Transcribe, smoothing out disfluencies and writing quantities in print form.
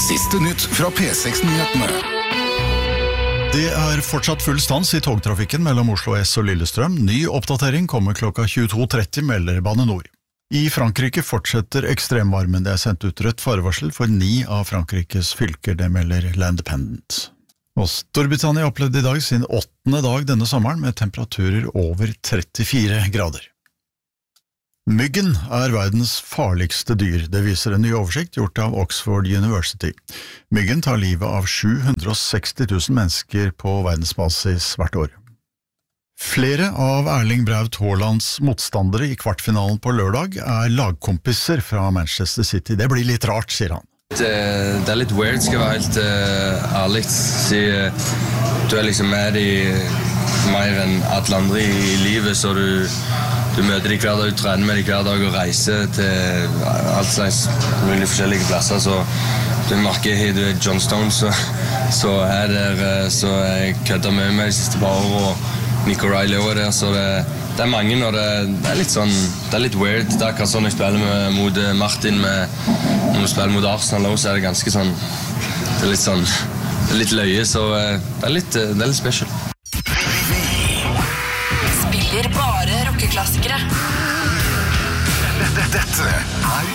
Siste nytt fra P6-nyhetene. Det fortsatt full stans i togtrafikken mellom Oslo S og Lillestrøm. Ny oppdatering kommer klokka 22.30, melder Bane Nor. I Frankrike fortsetter ekstremvarmen. Det sendt ut rødt farevarsel for 9 av Frankrikes fylker, det melder L'Independent. Og Storbritannia opplevde i dag sin 8. dag denne sommeren med temperaturer over 34 grader. Myggen verdens farligste dyr, det viser en ny oversikt gjort av Oxford University. Myggen tar livet av 760 000 mennesker på verdensbasis hvert år. Flere av Erling Braut Haalands motstandere i kvartfinalen på lørdag lagkompiser fra Manchester City. Det blir litt rart, sier han. Det litt weird, skal jeg være helt ærlig. Du liksom med i mer enn alle andre i livet, så du møter de hver dag, du trener med de hver dag og reiser til alt slags mulig forskjellige plasser. Så du merker du John Stones, så så jeg kødder med meg de siste par år, og Nico Riley over der, så det mange, og det litt sånn, det litt weird. Det akkurat sånn jeg spiller mot Martin, når vi spiller mot Arsenal, så det ganske sånn, det litt sånn, det litt løye, så det litt special. Spiller bare rockeklassikere. Dette